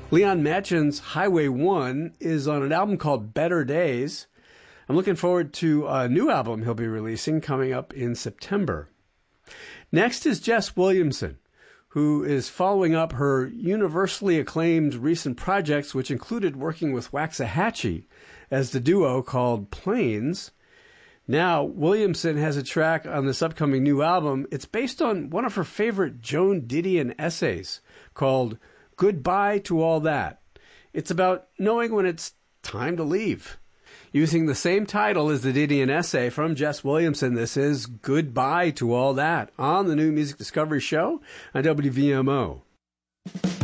Leon Matchen's Highway 1 is on an album called Better Days. I'm looking forward to a new album he'll be releasing coming up in September. Next is Jess Williamson, who is following up her universally acclaimed recent projects, which included working with Waxahachie as the duo called Plains. Now, Williamson has a track on this upcoming new album. It's based on one of her favorite Joan Didion essays called Goodbye to All That. It's about knowing when it's time to leave. Using the same title as the Didion essay from Jess Williamson, this is Goodbye to All That on the New Music Discovery Show on WVMO.